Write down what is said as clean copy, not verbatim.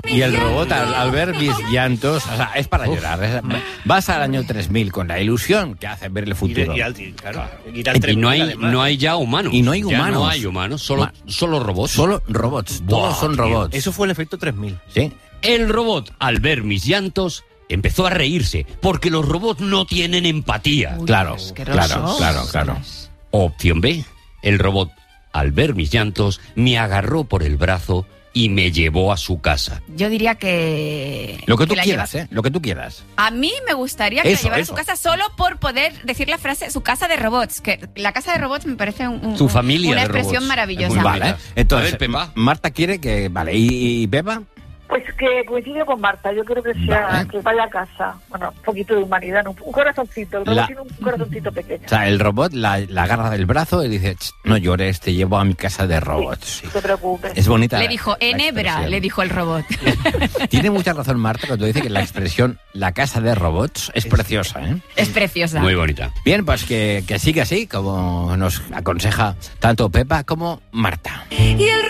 Y el robot, al ver mis llantos, o sea, es para llorar. Vas al año 3000 con la ilusión que hace ver el futuro. Y no hay ya humanos. Y no hay Ya humanos. no hay humanos, solo robots. Solo robots, todos son robots. Eso fue el efecto 3000. Sí. El robot, al ver mis llantos, empezó a reírse, porque los robots no tienen empatía. Claro. Opción B, el robot, al ver mis llantos, me agarró por el brazo y me llevó a su casa. Yo diría que... Lo que tú la quieras, lleva- Lo que tú quieras. A mí me gustaría que Eso, la llevara eso. a su casa solo por poder decir la frase su casa de robots. Que la casa de robots me parece Su familia una de expresión robots. maravillosa. Es muy Vale. bonita. Entonces, A ver, Pepa. Marta quiere que... Vale, ¿y Pepa? Pues que coincido con Marta, yo creo que sea Vale. que vaya a casa. Bueno, un poquito de humanidad, ¿no? Un corazoncito, el robot La- tiene un corazoncito pequeño. O sea, el robot la agarra del brazo y dice, "Ch, no llores, te llevo a mi casa de robots". No te preocupes. Es bonita. Le la- dijo, la enebra, expresión. le dijo el robot. Tiene mucha razón Marta cuando dice que la expresión la casa de robots es preciosa, ¿eh? Es preciosa. Muy bonita. Bien, pues que siga así, como nos aconseja tanto Pepa como Marta. Y el